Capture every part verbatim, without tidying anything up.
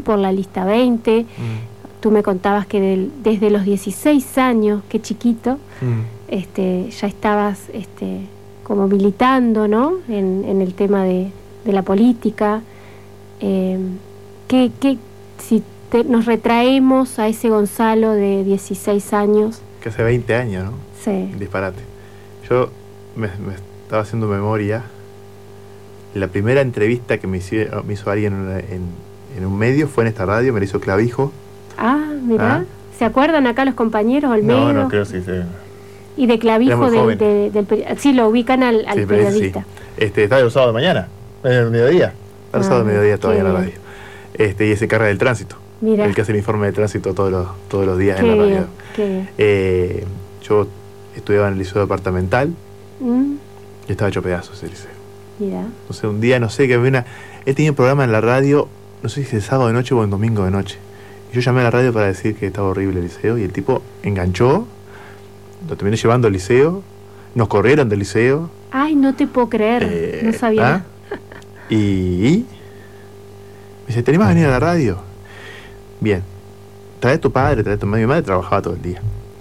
por la lista veinte. Mm. Tú me contabas que del, desde los dieciséis años, qué chiquito, mm. este, ya estabas este, como militando, ¿no? En, en el tema de, de la política. Eh, ¿qué, qué, si te, nos retraemos a ese Gonzalo de dieciséis años? Que hace veinte años, ¿no? Sí. Disparate. Yo me, me estaba haciendo memoria. La primera entrevista que me hizo, me hizo alguien en, en, en un medio fue en esta radio, me la hizo Clavijo. Ah, mirá. ¿Ah? ¿Se acuerdan acá los compañeros, Olmedo? No, no, creo que sí, sí. Y de Clavijo, del, de, del, del, sí, lo ubican al, al sí, periodista. Sí. Este, está el sábado de mañana, el mediodía. Está el ah, sábado de mediodía todavía en la radio. Este, y se encarga del tránsito. Mira. El que hace el informe de tránsito todos los, todos los días qué en la radio. Bien, eh, yo estudiaba en el liceo departamental mm. y estaba hecho pedazos el liceo. Mira. No sé, un día, no sé, que había una... Él tenía un programa en la radio, no sé si es sábado de noche o en domingo de noche. Y yo llamé a la radio para decir que estaba horrible el liceo y el tipo enganchó, lo terminé llevando al liceo, nos corrieron del liceo. Ay, no te puedo creer, eh, no sabía. ¿ah? Y, y me dice, ¿te animás a venir a la radio? Bien, trae a tu padre, trae a tu madre. Mi madre trabajaba todo el día.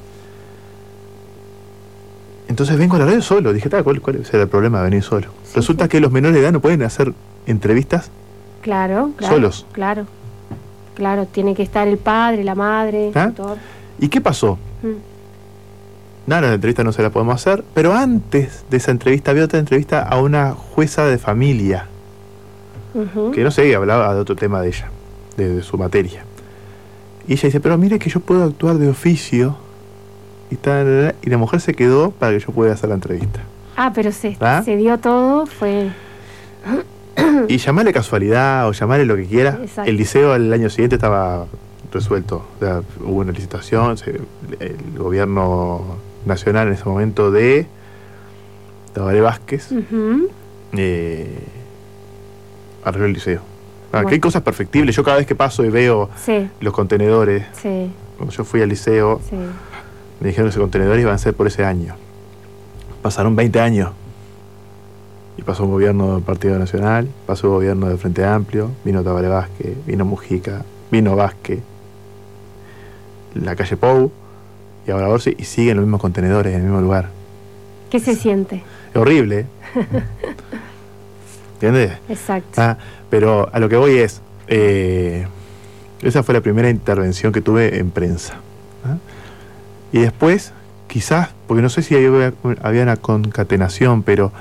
Entonces vengo a la radio solo. Dije, ¿cuál, cuál era el problema de venir solo? Sí, Resulta sí. que los menores de edad no pueden hacer entrevistas claro, claro, solos. Claro, claro, tiene que estar el padre, la madre, ¿Ah? todo. ¿Y qué pasó? Mm. Nada, la entrevista no se la podemos hacer, pero antes de esa entrevista había otra entrevista a una jueza de familia, uh-huh. que no sé, hablaba de otro tema de ella, de, de su materia. Y ella dice, pero mire que yo puedo actuar de oficio. Y, tal, y la mujer se quedó para que yo pudiera hacer la entrevista. Ah, pero se, ¿Ah? se dio todo, fue... Y llamarle casualidad o llamarle lo que quiera. Exacto. El liceo al año siguiente estaba resuelto. O sea, hubo una licitación, se, el gobierno nacional en ese momento de Tabaré Vázquez uh-huh. eh, arregló el liceo. Ah, bueno. Que hay cosas perfectibles. Yo cada vez que paso y veo sí. los contenedores, sí. cuando yo fui al liceo... Sí. Me dijeron que esos contenedores iban a ser por ese año. Pasaron veinte años. Y pasó un gobierno del Partido Nacional, pasó un gobierno del Frente Amplio, vino Tabaré Vázquez, vino Mujica, vino Vázquez, la calle Pou, y ahora Orsi, y siguen los mismos contenedores en el mismo lugar. ¿Qué se siente? Es horrible, ¿eh? ¿Entiendes? Exacto. Ah, pero a lo que voy es, eh, esa fue la primera intervención que tuve en prensa. ¿Ah? Y después, quizás, porque no sé si había, había una concatenación, pero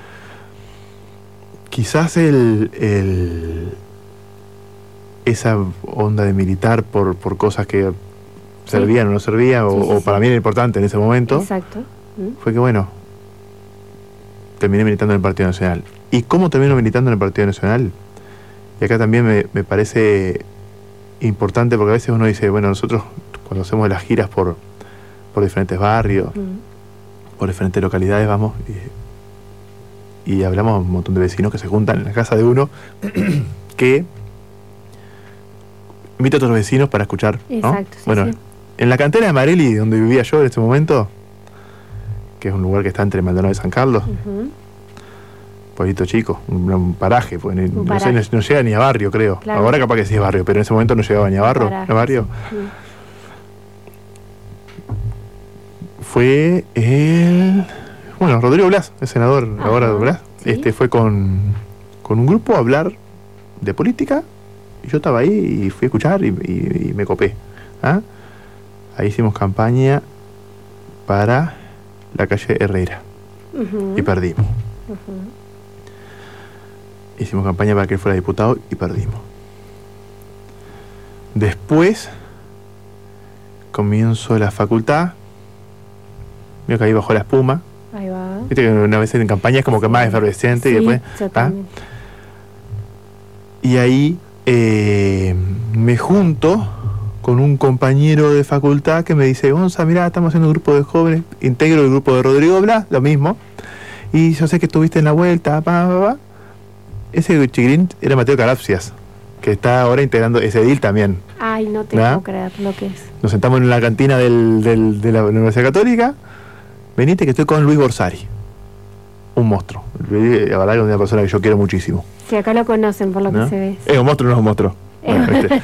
quizás el, el esa onda de militar por, por cosas que sí. servían o no servían, o, sí, sí, o para sí. mí era importante en ese momento. Exacto. ¿Mm? Fue que bueno, terminé militando en el Partido Nacional. ¿Y cómo termino militando en el Partido Nacional? Y acá también me, me parece importante, porque a veces uno dice, bueno, nosotros cuando hacemos las giras por por diferentes barrios, mm. por diferentes localidades, vamos, y, y hablamos un montón de vecinos que se juntan en la casa de uno, que invita a otros vecinos para escuchar, ¿no? Exacto, sí, bueno, sí. En la cantera de Marelli, donde vivía yo en este momento, que es un lugar que está entre Maldonado y San Carlos, uh-huh. pueblito chico, un, un paraje, pues, un no, paraje. Sé, no, no llega ni a barrio, creo. Claro. Ahora capaz que sí es barrio, pero en ese momento no llegaba ni a barrio, paraje, a barrio. Sí. Fue el... Bueno, Rodrigo Blas, el senador Ajá, ahora de Blas, ¿sí? este fue con, con un grupo a hablar de política, y yo estaba ahí y fui a escuchar y, y, y me copé. ¿Ah? Ahí hicimos campaña para la calle Herrera, uh-huh. y perdimos. Uh-huh. Hicimos campaña para que él fuera diputado y perdimos. Después comienzo la facultad. Veo que ahí bajó la espuma. Ahí va. Viste que una vez en campaña es como que más efervescente, sí, y después. ¿ah? Y ahí eh, me junto con un compañero de facultad que me dice, Gonza, mirá, estamos haciendo un grupo de jóvenes, integro el grupo de Rodrigo Blas, lo mismo. Y yo sé que estuviste en la vuelta, pa, pa, pa. Ese chiquirín era Mateo Carapsias, que está ahora integrando ese edil también. Ay, no te puedo creer lo que es. Nos sentamos en la cantina del, del, de la Universidad Católica. Venite que estoy con Luis Borsari, un monstruo. La verdad que es una persona que yo quiero muchísimo. Sí, acá lo conocen por lo ¿no? que se ve. ¿Es un monstruo o no es un monstruo? Bueno, este,